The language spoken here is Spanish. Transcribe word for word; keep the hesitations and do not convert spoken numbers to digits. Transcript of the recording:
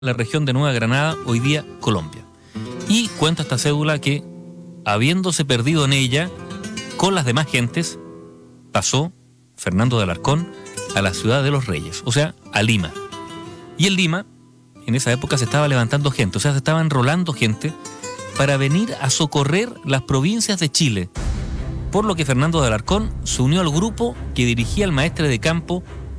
la región de Nueva Granada, hoy día Colombia. Y cuenta esta cédula que, habiéndose perdido en ella, con las demás gentes, pasó Fernando de Alarcón a la ciudad de los Reyes, o sea, a Lima. Y en Lima, en esa época se estaba levantando gente, o sea, se estaba enrolando gente para venir a socorrer las provincias de Chile. Por lo que Fernando de Alarcón se unió al grupo que dirigía el maestre de campo